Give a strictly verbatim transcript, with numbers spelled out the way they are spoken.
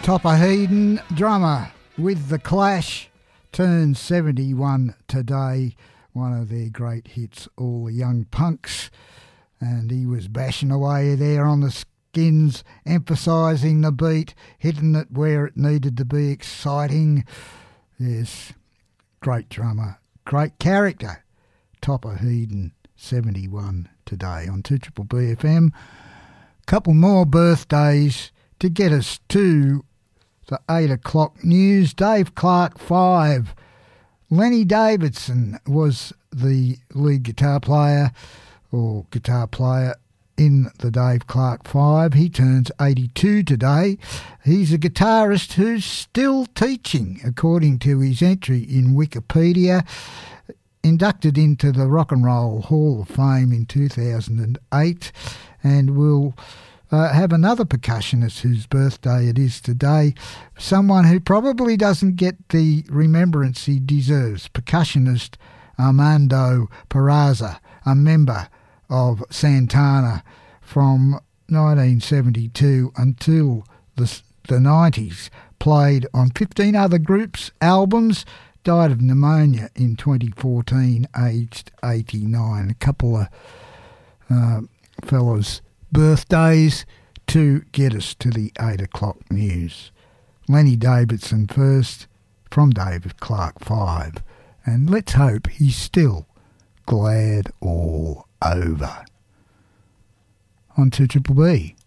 Topper Headon, drummer with The Clash, turns seventy-one today. One of their great hits, All the Young Punks. And he was bashing away there on the skins, emphasising the beat, hitting it where it needed to be, exciting. Yes, great drummer, great character. Topper Headon, seventy-one today on two B B F M. Couple more birthdays to get us to the eight o'clock news. Dave Clark, five. Lenny Davidson was the lead guitar player or guitar player in the Dave Clark Five. He turns eighty-two today. He's a guitarist who's still teaching, according to his entry in Wikipedia. Inducted into the Rock and Roll Hall of Fame in two thousand eight, and will uh, have another percussionist whose birthday it is today, someone who probably doesn't get the remembrance he deserves, percussionist Armando Peraza, a member of Santana from nineteen seventy-two until the, the nineties, played on fifteen other groups' albums, died of pneumonia in twenty fourteen, aged eighty-nine. A couple of uh, fellas' birthdays to get us to the eight o'clock news. Lenny Davidson first, from David Clark Five. And let's hope he's still glad all over. On two B B B.